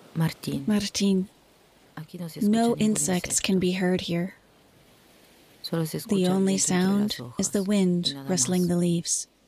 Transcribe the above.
Martín, no insects can be heard here. The only sound is the wind rustling the leaves.